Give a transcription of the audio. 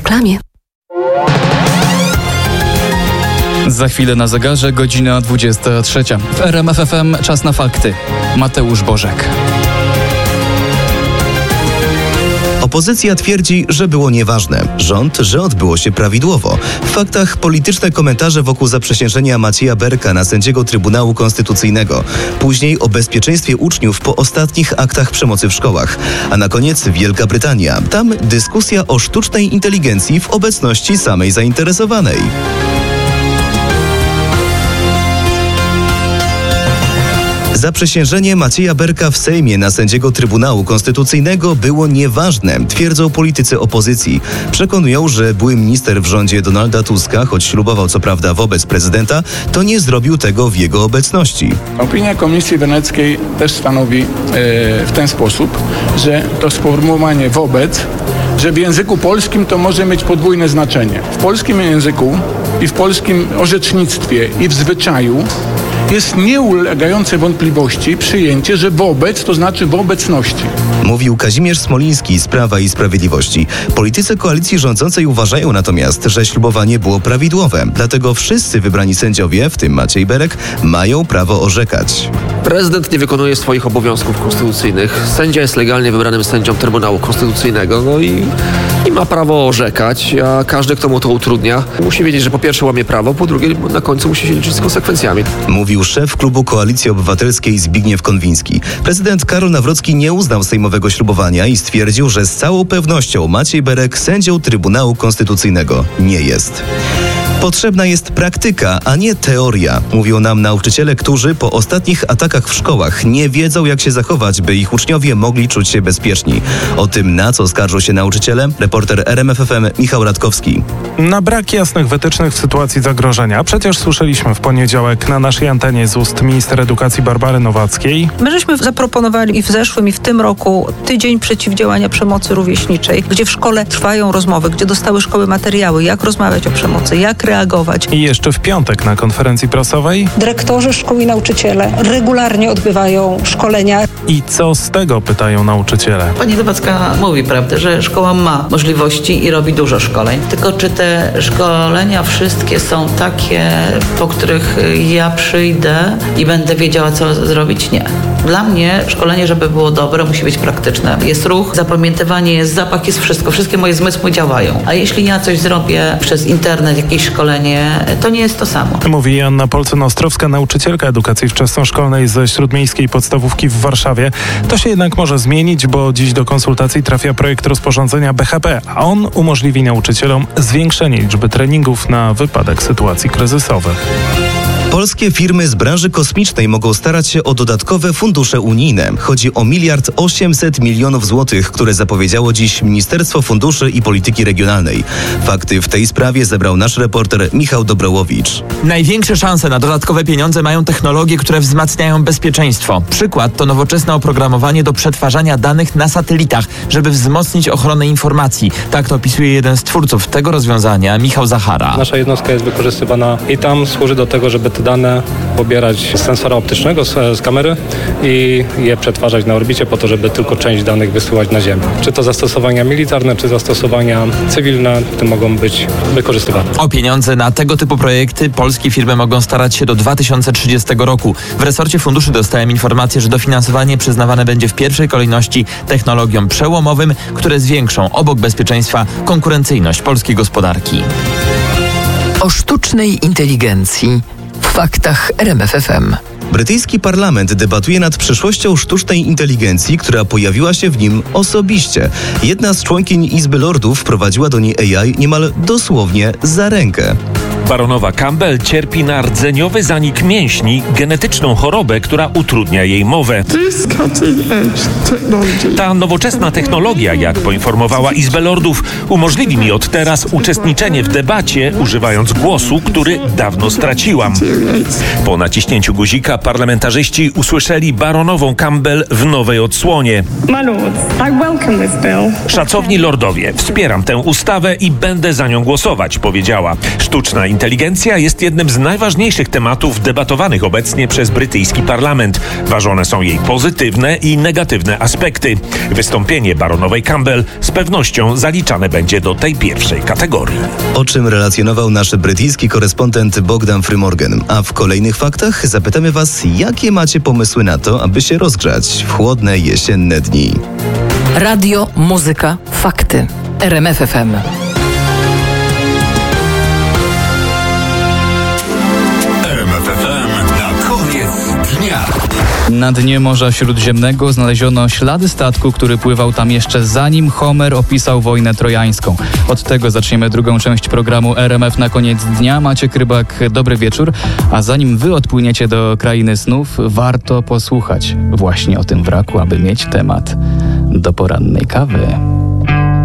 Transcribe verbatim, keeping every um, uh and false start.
reklamie. Za chwilę na zegarze godzina dwudziesta trzecia. W R M F F M czas na fakty. Mateusz Bożek. Opozycja twierdzi, że było nieważne. Rząd, że odbyło się prawidłowo. W faktach polityczne komentarze wokół zaprzysiężenia Macieja Berka na sędziego Trybunału Konstytucyjnego. Później o bezpieczeństwie uczniów po ostatnich aktach przemocy w szkołach. A na koniec Wielka Brytania. Tam dyskusja o sztucznej inteligencji w obecności samej zainteresowanej. Zaprzysiężenie Macieja Berka w Sejmie na sędziego Trybunału Konstytucyjnego było nieważne, twierdzą politycy opozycji. Przekonują, że były minister w rządzie Donalda Tuska, choć ślubował co prawda wobec prezydenta, to nie zrobił tego w jego obecności. Opinia Komisji Weneckiej też stanowi e, w ten sposób, że to sformułowanie wobec, że w języku polskim to może mieć podwójne znaczenie. W polskim języku i w polskim orzecznictwie i w zwyczaju jest nieulegające wątpliwości przyjęcie, że wobec to znaczy w obecności. Mówił Kazimierz Smoliński z Prawa i Sprawiedliwości. Politycy koalicji rządzącej uważają natomiast, że ślubowanie było prawidłowe. Dlatego wszyscy wybrani sędziowie, w tym Maciej Berek, mają prawo orzekać. Prezydent nie wykonuje swoich obowiązków konstytucyjnych. Sędzia jest legalnie wybranym sędzią Trybunału Konstytucyjnego, no i, i ma prawo orzekać, a każdy, kto mu to utrudnia, musi wiedzieć, że po pierwsze łamie prawo, po drugie na końcu musi się liczyć z konsekwencjami. Mówił szef klubu Koalicji Obywatelskiej Zbigniew Konwiński. Prezydent Karol Nawrocki nie uznał sejmowego ślubowania i stwierdził, że z całą pewnością Maciej Berek sędzią Trybunału Konstytucyjnego nie jest. Potrzebna jest praktyka, a nie teoria, mówią nam nauczyciele, którzy po ostatnich atakach w szkołach nie wiedzą, jak się zachować, by ich uczniowie mogli czuć się bezpieczni. O tym, na co skarżą się nauczyciele, reporter R M F F M Michał Radkowski. Na brak jasnych wytycznych w sytuacji zagrożenia. Przecież słyszeliśmy w poniedziałek na naszej antenie z ust minister edukacji Barbary Nowackiej. My żeśmy zaproponowali i w zeszłym, i w tym roku tydzień przeciwdziałania przemocy rówieśniczej, gdzie w szkole trwają rozmowy, gdzie dostały szkoły materiały, jak rozmawiać o przemocy, jak reagować. I jeszcze w piątek na konferencji prasowej dyrektorzy szkół i nauczyciele regularnie odbywają szkolenia. I co z tego, pytają nauczyciele. Pani Nowacka mówi prawdę, że szkoła ma możliwości i robi dużo szkoleń. Tylko czy te szkolenia wszystkie są takie, po których ja przyjdę i będę wiedziała, co zrobić? Nie. Dla mnie szkolenie, żeby było dobre, musi być praktyczne. Jest ruch, zapamiętywanie, jest zapach, jest wszystko. Wszystkie moje zmysły działają. A jeśli ja coś zrobię przez internet, jakieś szkolenie, to nie jest to samo. Mówi Joanna Polcyn-Ostrowska, nauczycielka edukacji wczesnoszkolnej ze Śródmiejskiej Podstawówki w Warszawie. To się jednak może zmienić, bo dziś do konsultacji trafia projekt rozporządzenia B H P, a on umożliwi nauczycielom zwiększenie liczby treningów na wypadek sytuacji kryzysowych. Polskie firmy z branży kosmicznej mogą starać się o dodatkowe fundusze unijne. Chodzi o miliard osiemset milionów złotych, które zapowiedziało dziś Ministerstwo Funduszy i Polityki Regionalnej. Fakty w tej sprawie zebrał nasz reporter Michał Dobrołowicz. Największe szanse na dodatkowe pieniądze mają technologie, które wzmacniają bezpieczeństwo. Przykład to nowoczesne oprogramowanie do przetwarzania danych na satelitach, żeby wzmocnić ochronę informacji. Tak to opisuje jeden z twórców tego rozwiązania, Michał Zachara. Nasza jednostka jest wykorzystywana i tam służy do tego, żeby te dane pobierać z sensora optycznego, z, z kamery i je przetwarzać na orbicie po to, żeby tylko część danych wysyłać na Ziemię. Czy to zastosowania militarne, czy zastosowania cywilne, te mogą być wykorzystywane. O pieniądze na tego typu projekty polskie firmy mogą starać się do dwa tysiące trzydziestego roku. W resorcie funduszy dostałem informację, że dofinansowanie przyznawane będzie w pierwszej kolejności technologiom przełomowym, które zwiększą obok bezpieczeństwa konkurencyjność polskiej gospodarki. O sztucznej inteligencji w faktach R M F F M. Brytyjski parlament debatuje nad przyszłością sztucznej inteligencji, która pojawiła się w nim osobiście. Jedna z członkiń Izby Lordów wprowadziła do niej A I niemal dosłownie za rękę. Baronowa Campbell cierpi na rdzeniowy zanik mięśni, genetyczną chorobę, która utrudnia jej mowę. Ta nowoczesna technologia, jak poinformowała Izbę Lordów, umożliwi mi od teraz uczestniczenie w debacie, używając głosu, który dawno straciłam. Po naciśnięciu guzika parlamentarzyści usłyszeli baronową Campbell w nowej odsłonie. Szacowni lordowie, wspieram tę ustawę i będę za nią głosować, powiedziała. Sztuczna inteligencja jest jednym z najważniejszych tematów debatowanych obecnie przez brytyjski parlament. Ważone są jej pozytywne i negatywne aspekty. Wystąpienie baronowej Campbell z pewnością zaliczane będzie do tej pierwszej kategorii. O czym relacjonował nasz brytyjski korespondent Bogdan Frymorgan. A w kolejnych faktach zapytamy Was, jakie macie pomysły na to, aby się rozgrzać w chłodne jesienne dni. Radio, muzyka, fakty. R M F F M. R M F F M na koniec dnia. Na dnie Morza Śródziemnego znaleziono ślady statku, który pływał tam jeszcze zanim Homer opisał wojnę trojańską. Od tego zaczniemy drugą część programu R M F na koniec dnia. Maciek Rybak, dobry wieczór. A zanim wy odpłyniecie do krainy snów, warto posłuchać właśnie o tym wraku, aby mieć temat do porannej kawy.